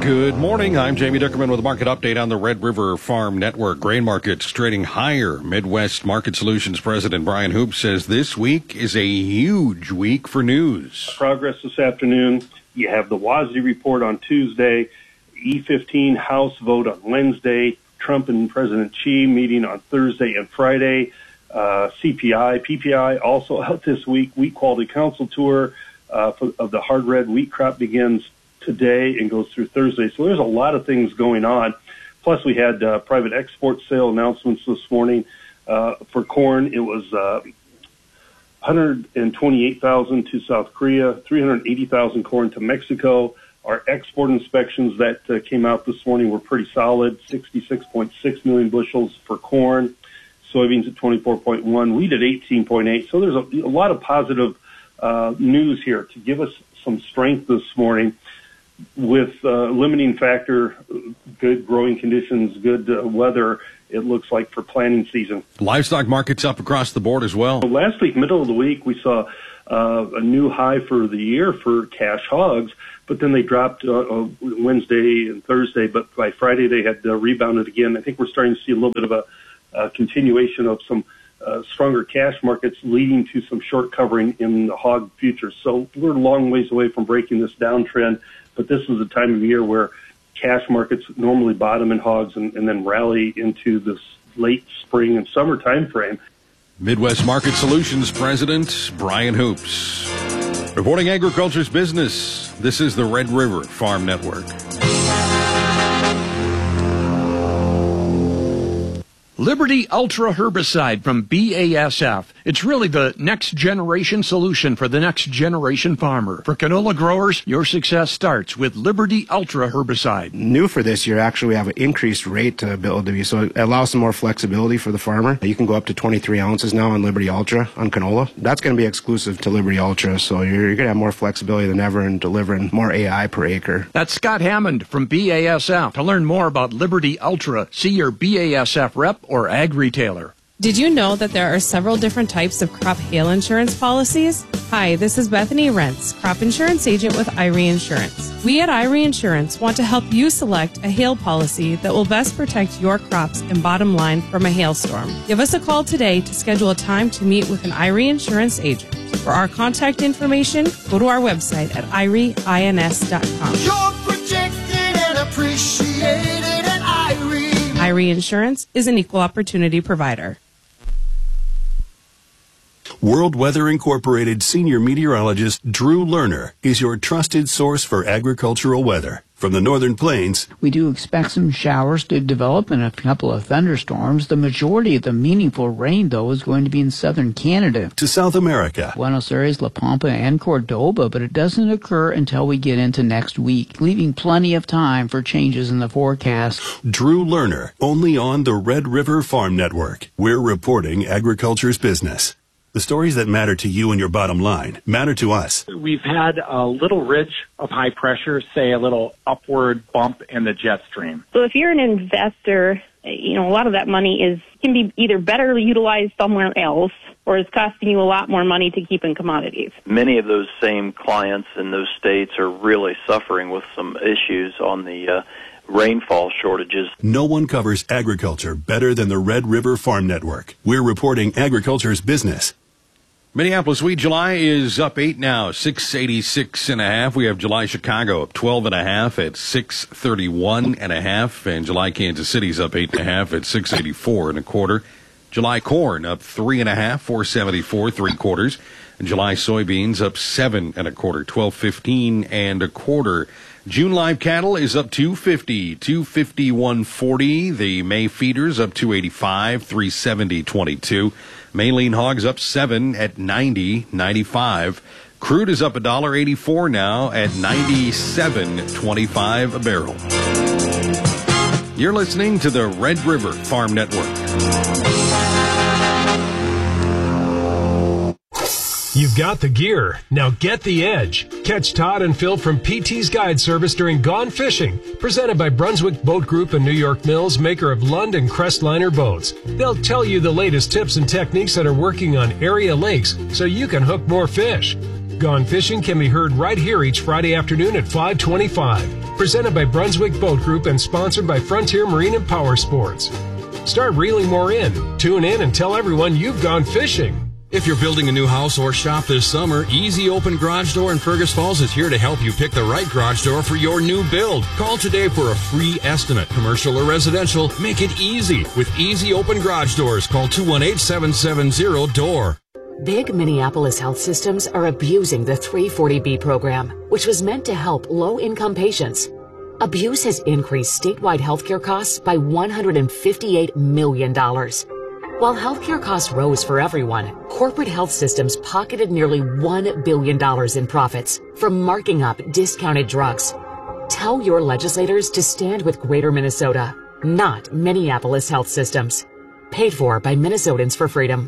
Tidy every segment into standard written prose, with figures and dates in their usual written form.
Good morning. I'm Jamie Dickerman with a market update on the Red River Farm Network. Grain markets trading higher. Midwest Market Solutions President Brian Hoops says this week is a huge week for news. Progress this afternoon. You have the WASDE report on Tuesday, E15 House vote on Wednesday, Trump and President Xi meeting on Thursday and Friday, CPI, PPI also out this week. Wheat Quality Council tour of the hard red wheat crop begins today and goes through Thursday. So there's a lot of things going on. Plus, we had private export sale announcements this morning. For corn, it was 128,000 to South Korea, 380,000 corn to Mexico. Our export inspections that came out this morning were pretty solid, 66.6 million bushels for corn, soybeans at 24.1, wheat at 18.8. So there's a lot of positive news here to give us some strength this morning. With limiting factor, good growing conditions, good weather, it looks like for planting season. Livestock markets up across the board as well. Last week, middle of the week, we saw a new high for the year for cash hogs, but then they dropped Wednesday and Thursday, but by Friday they had rebounded again. I think we're starting to see a little bit of a continuation of some stronger cash markets leading to some short covering in the hog futures. So we're a long ways away from breaking this downtrend, but this is the time of year where cash markets normally bottom in hogs and then rally into this late spring and summer time frame. Midwest Market Solutions President Brian Hoops. Reporting agriculture's business, this is the Red River Farm Network. Liberty Ultra Herbicide from BASF. It's really the next generation solution for the next generation farmer. For canola growers, your success starts with Liberty Ultra Herbicide. New for this year, actually, we have an increased rate ability, so it allows some more flexibility for the farmer. You can go up to 23 ounces now on Liberty Ultra on canola. That's going to be exclusive to Liberty Ultra, so you're going to have more flexibility than ever in delivering more AI per acre. That's Scott Hammond from BASF. To learn more about Liberty Ultra, see your BASF rep or ag retailer. Did you know that there are several different types of crop hail insurance policies? Hi, this is Bethany Rentz, crop insurance agent with IRE Insurance. We at IRE Insurance want to help you select a hail policy that will best protect your crops and bottom line from a hailstorm. Give us a call today to schedule a time to meet with an IRE Insurance agent. For our contact information, go to our website at ireins.com. You're protected and appreciated at IRE. IRE Insurance is an equal opportunity provider. World Weather Incorporated senior meteorologist Drew Lerner is your trusted source for agricultural weather. From the northern plains, we do expect some showers to develop and a couple of thunderstorms. The majority of the meaningful rain, though, is going to be in southern Canada. To South America, Buenos Aires, La Pampa, and Cordoba, but it doesn't occur until we get into next week, leaving plenty of time for changes in the forecast. Drew Lerner, only on the Red River Farm Network. We're reporting agriculture's business. The stories that matter to you and your bottom line matter to us. We've had a little ridge of high pressure, say a little upward bump in the jet stream. So if you're an investor, a lot of that money can be either better utilized somewhere else or is costing you a lot more money to keep in commodities. Many of those same clients in those states are really suffering with some issues on the rainfall shortages. No one covers agriculture better than the Red River Farm Network. We're reporting agriculture's business. Minneapolis wheat July is up 8 now, 686.5. We have July Chicago up 12.5 at 631.5, and July Kansas City's up 8.5 at 684.25. July corn up 3.5, 474.75. And July soybeans up 7.25, 1215.25. June live cattle is up 250, 251.40. The May feeders up 285, 370.22. May lean hogs up 7 at 90.95. Crude is up $1.84 now at 97.25 a barrel. You're listening to the Red River Farm Network. You've got the gear. Now get the edge. Catch Todd and Phil from PT's Guide Service during Gone Fishing, presented by Brunswick Boat Group and New York Mills, maker of Lund and Crestliner boats. They'll tell you the latest tips and techniques that are working on area lakes so you can hook more fish. Gone Fishing can be heard right here each Friday afternoon at 5:25. Presented by Brunswick Boat Group and sponsored by Frontier Marine and Power Sports. Start reeling more in. Tune in and tell everyone you've gone fishing. If you're building a new house or shop this summer, Easy Open Garage Door in Fergus Falls is here to help you pick the right garage door for your new build. Call today for a free estimate. Commercial or residential, make it easy. With Easy Open Garage Doors, call 218-770-DOOR. Big Minneapolis health systems are abusing the 340B program, which was meant to help low-income patients. Abuse has increased statewide healthcare costs by $158 million. While healthcare costs rose for everyone, corporate health systems pocketed nearly $1 billion in profits from marking up discounted drugs. Tell your legislators to stand with Greater Minnesota, not Minneapolis health systems. Paid for by Minnesotans for Freedom.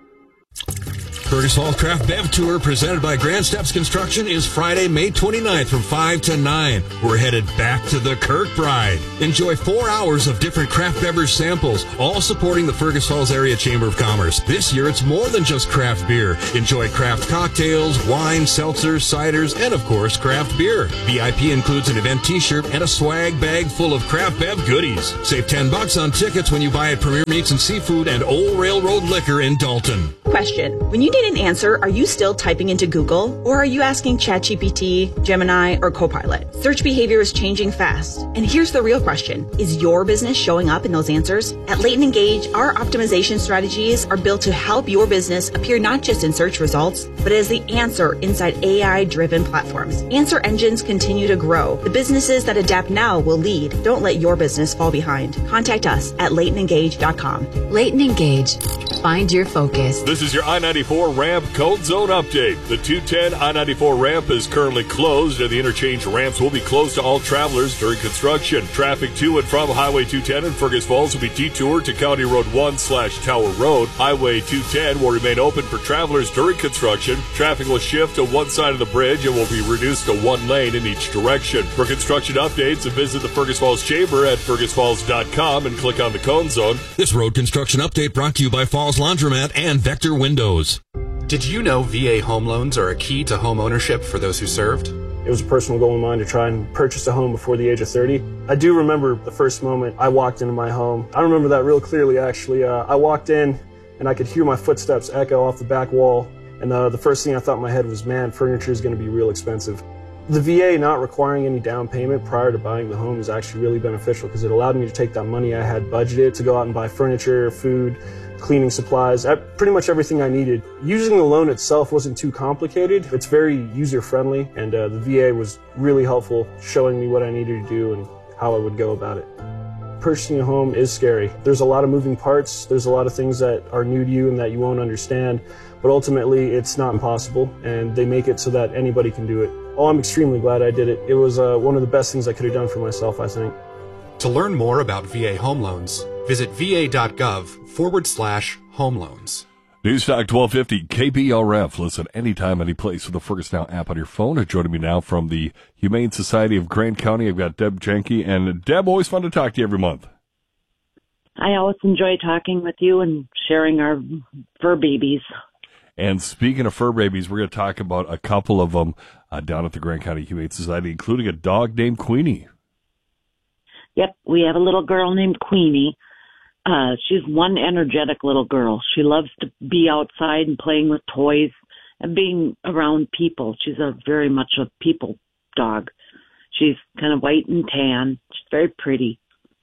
Fergus Falls Craft Bev Tour presented by Grand Steps Construction is Friday, May 29th from 5 to 9. We're headed back to the Kirkbride. Enjoy 4 hours of different craft beverage samples, all supporting the Fergus Falls Area Chamber of Commerce. This year, it's more than just craft beer. Enjoy craft cocktails, wine, seltzers, ciders, and, of course, craft beer. VIP includes an event t-shirt and a swag bag full of craft bev goodies. Save $10 on tickets when you buy at Premier Meats and Seafood and Old Railroad Liquor in Dalton. Question. When you need an answer, are you still typing into Google or are you asking ChatGPT, Gemini, or Copilot? Search behavior is changing fast. And here's the real question. Is your business showing up in those answers? At Leighton Engage, our optimization strategies are built to help your business appear not just in search results, but as the answer inside AI-driven platforms. Answer engines continue to grow. The businesses that adapt now will lead. Don't let your business fall behind. Contact us at LeightonEngage.com. Leighton Engage. Find your focus. This is your I-94 ramp code zone update. The 210 I-94 ramp is currently closed, and the interchange ramps will be closed to all travelers during construction. Traffic to and from Highway 210 in Fergus Falls will be detoured to County Road 1/Tower Road. Highway 210 will remain open for travelers during construction. Traffic will shift to one side of the bridge and will be reduced to one lane in each direction. For construction updates, visit the Fergus Falls Chamber at fergusfalls.com and click on the cone zone. This road construction update brought to you by Falls Laundromat and Vector Windows. Did you know VA home loans are a key to home ownership for those who served? It was a personal goal of mine to try and purchase a home before the age of 30. I do remember the first moment I walked into my home. I remember that real clearly, actually. I walked in and I could hear my footsteps echo off the back wall. And the first thing I thought in my head was, man, furniture is going to be real expensive. The VA not requiring any down payment prior to buying the home is actually really beneficial because it allowed me to take that money I had budgeted to go out and buy furniture, food, cleaning supplies, pretty much everything I needed. Using the loan itself wasn't too complicated. It's very user-friendly, and the VA was really helpful showing me what I needed to do and how I would go about it. Purchasing a home is scary. There's a lot of moving parts. There's a lot of things that are new to you and that you won't understand, but ultimately it's not impossible, and they make it so that anybody can do it. Oh, I'm extremely glad I did it. It was one of the best things I could have done for myself, I think. To learn more about VA home loans, visit va.gov/home loans. Newstalk 1250 KBRF. Listen anytime, any place with the Fergus Now app on your phone. Joining me now from the Humane Society of Grant County, I've got Deb Jenke. And Deb, always fun to talk to you every month. I always enjoy talking with you and sharing our fur babies. And speaking of fur babies, we're going to talk about a couple of them down at the Grant County Humane Society, including a dog named Queenie. Yep, we have a little girl named Queenie. She's one energetic little girl. She loves to be outside and playing with toys and being around people. She's very much a people dog. She's kind of white and tan. She's very pretty.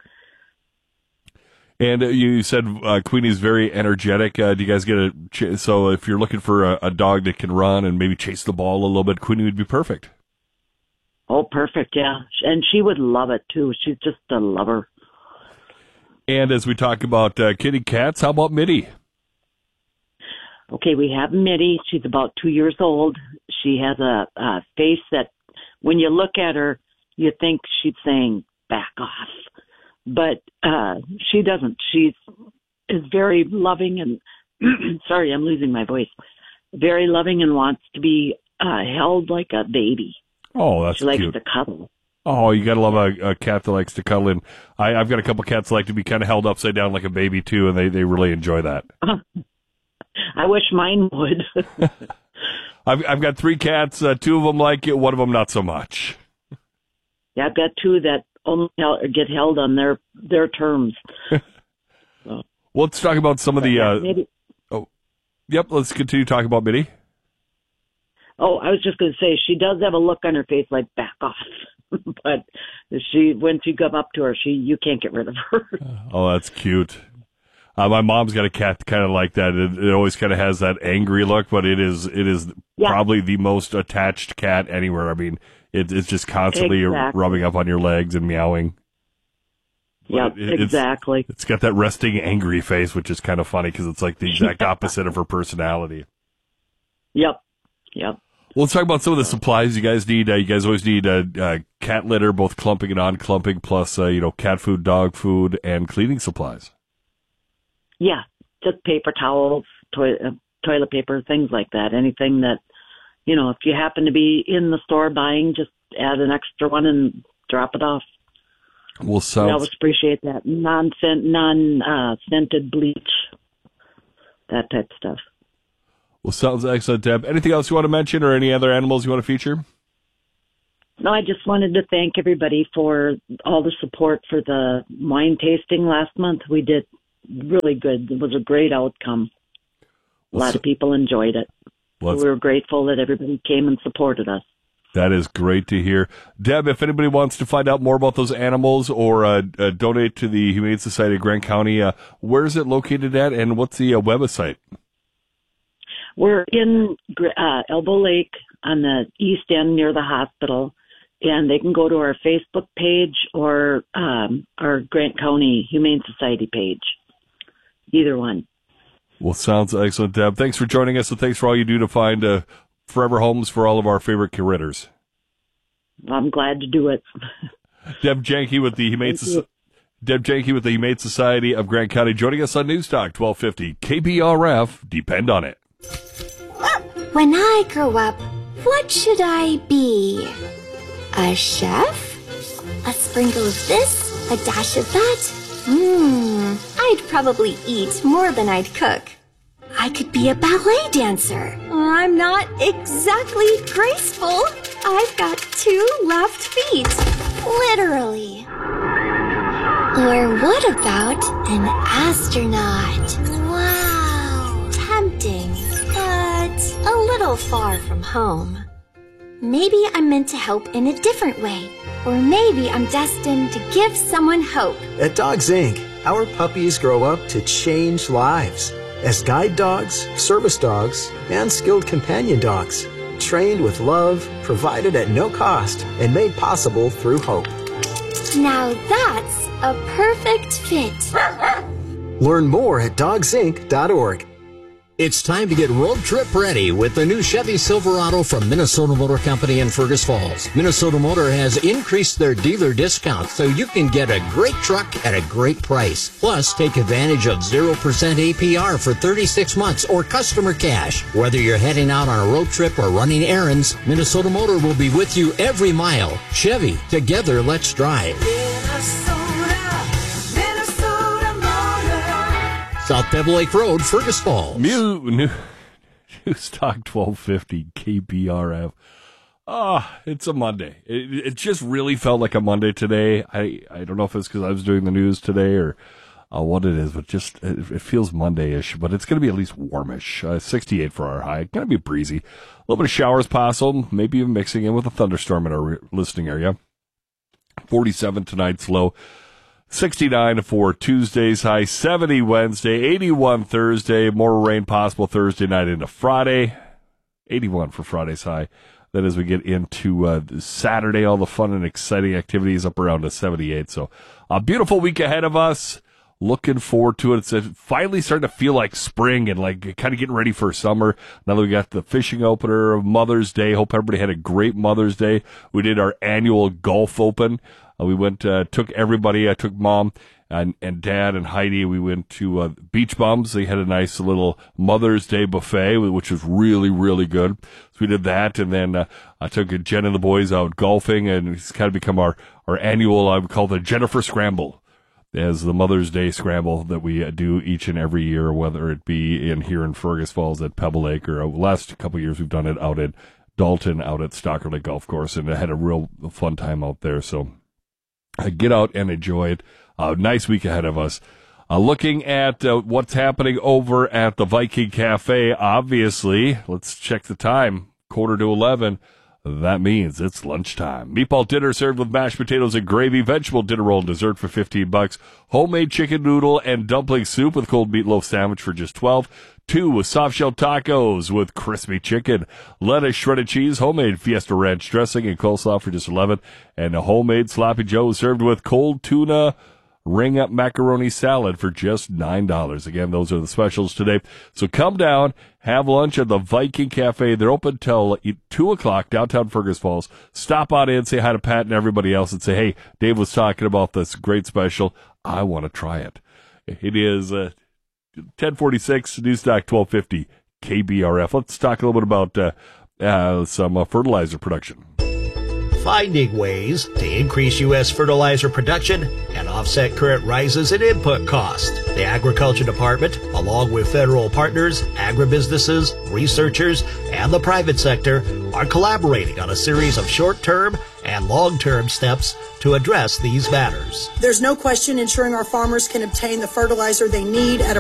And you said Queenie's very energetic. Do you guys get so if you're looking for a dog that can run and maybe chase the ball a little bit, Queenie would be perfect. Oh, perfect, yeah. And she would love it, too. She's just a lover. And as we talk about kitty cats, how about Mitty? Okay, we have Mitty. She's about 2 years old. She has a face that when you look at her, you think she's saying, back off. But she doesn't. She is very loving and, sorry, I'm losing my voice, very loving and wants to be held like a baby. Oh, that's cute. She likes to cuddle. Oh, you got to love a cat that likes to cuddle. And I've got a couple cats that like to be kind of held upside down like a baby, too, and they really enjoy that. I wish mine would. I've got 3 cats. 2 of them like it. 1 of them not so much. Yeah, I've got 2 that only get held on their terms. So. Well, let's talk about some of the. Maybe. Oh, yep. Let's continue talking about Minnie. Oh, I was just going to say she does have a look on her face like back off, but when you come up to her, you can't get rid of her. Oh, that's cute. My mom's got a cat kind of like that. It always kind of has that angry look, but it is probably the most attached cat anywhere. I mean, it's just constantly rubbing up on your legs and meowing. Yeah, exactly. It's got that resting angry face, which is kind of funny because it's like the exact opposite of her personality. Yep. Well, let's talk about some of the supplies you guys need. You guys always need cat litter, both clumping and non-clumping, plus cat food, dog food, and cleaning supplies. Yeah, just paper towels, toilet paper, things like that. Anything that, if you happen to be in the store buying, just add an extra one and drop it off. Well, we always appreciate that. Non-scented bleach, that type of stuff. Well, sounds excellent, Deb. Anything else you want to mention or any other animals you want to feature? No, I just wanted to thank everybody for all the support for the wine tasting last month. We did really good. It was a great outcome. A lot of people enjoyed it. So we were grateful that everybody came and supported us. That is great to hear. Deb, if anybody wants to find out more about those animals or donate to the Humane Society of Grant County, where is it located at and what's the website? We're in Elbow Lake on the east end near the hospital, and they can go to our Facebook page or our Grant County Humane Society page. Either one. Well, sounds excellent, Deb. Thanks for joining us, and thanks for all you do to find forever homes for all of our favorite critters. I'm glad to do it. Deb Janke with the Humane Society of Grant County joining us on News Talk 1250 KBRF. Depend on it. When I grow up, what should I be? A chef? A sprinkle of this? A dash of that? I'd probably eat more than I'd cook. I could be a ballet dancer. I'm not exactly graceful. I've got 2 left feet. Literally. Or what about an astronaut? Wow. Tempting, but a little far from home. Maybe I'm meant to help in a different way. Or maybe I'm destined to give someone hope. At Dogs Inc., our puppies grow up to change lives as guide dogs, service dogs, and skilled companion dogs, trained with love, provided at no cost, and made possible through hope. Now that's a perfect fit. Learn more at dogsinc.org. It's time to get road trip ready with the new Chevy Silverado from Minnesota Motor Company in Fergus Falls. Minnesota Motor has increased their dealer discounts so you can get a great truck at a great price. Plus, take advantage of 0% APR for 36 months or customer cash. Whether you're heading out on a road trip or running errands, Minnesota Motor will be with you every mile. Chevy, together let's drive. South Pebble Lake Road, Fergus Falls. News Talk 1250 KBRF. It's a Monday. It just really felt like a Monday today. I don't know if it's because I was doing the news today or what it is, but just it feels Monday-ish. But it's going to be at least warmish. 68 for our high. Going to be breezy. A little bit of showers possible, maybe even mixing in with a thunderstorm in our listening area. 47 tonight's low. 69 for Tuesday's high, 70 Wednesday, 81 Thursday, more rain possible Thursday night into Friday, 81 for Friday's high. Then as we get into Saturday, all the fun and exciting activities up around to 78. So a beautiful week ahead of us. Looking forward to it. It's finally starting to feel like spring and like kind of getting ready for summer. Now that we got the fishing opener of Mother's Day. Hope everybody had a great Mother's Day. We did our annual golf open. We went, took everybody. I took Mom and Dad and Heidi. We went to Beach Bums. They had a nice little Mother's Day buffet, which was really, really good. So we did that. And then I took Jen and the boys out golfing, and it's kind of become our annual, I would call the Jennifer Scramble. as the Mother's Day scramble that we do each and every year, whether it be here in Fergus Falls at Pebble Lake, or the last couple of years we've done it out at Dalton, out at Stocker Lake Golf Course, and I had a real fun time out there. So get out and enjoy it. Nice week ahead of us. Looking at what's happening over at the Viking Cafe, obviously, let's check the time, 10:45. That means it's lunchtime. Meatball dinner served with mashed potatoes and gravy, vegetable dinner roll and dessert for $15, homemade chicken noodle and dumpling soup with cold meatloaf sandwich for just $12, 2 soft-shell tacos with crispy chicken, lettuce, shredded cheese, homemade Fiesta Ranch dressing, and coleslaw for just $11, and a homemade Sloppy Joe served with cold tuna ring-up macaroni salad for just $9. Again, those are the specials today. So come down, have lunch at the Viking Cafe. They're open till 2 o'clock, downtown Fergus Falls. Stop on in, say hi to Pat and everybody else, and say, hey, Dave was talking about this great special. I want to try it. It is 1046, Newstalk 1250, KBRF. Let's talk a little bit about some fertilizer production. Finding ways to increase U.S. fertilizer production and offset current rises in input costs. The Agriculture Department, along with federal partners, agribusinesses, researchers, and the private sector, are collaborating on a series of short-term and long-term steps to address these matters. There's no question ensuring our farmers can obtain the fertilizer they need at a